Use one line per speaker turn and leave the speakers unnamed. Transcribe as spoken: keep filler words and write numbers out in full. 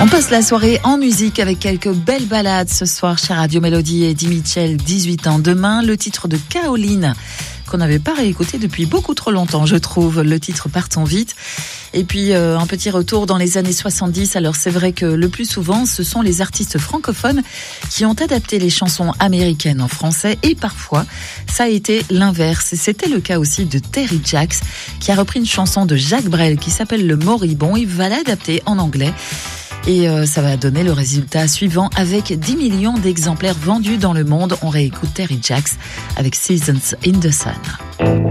On passe la soirée en musique avec quelques belles ballades ce soir chez Radio Mélodie. Eddie Mitchell, dix-huit ans. Demain, le titre de Caroline, qu'on n'avait pas réécouté depuis beaucoup trop longtemps, je trouve. Le titre Partons vite. Et puis, euh, un petit retour dans les années soixante-dix. Alors, c'est vrai que le plus souvent, ce sont les artistes francophones qui ont adapté les chansons américaines en français. Et parfois, ça a été l'inverse. Et c'était le cas aussi de Terry Jacks, qui a repris une chanson de Jacques Brel qui s'appelle Le Moribond. Il va l'adapter en anglais. Et euh, ça va donner le résultat suivant avec dix millions d'exemplaires vendus dans le monde. On réécoute Terry Jacks avec Seasons in the Sun.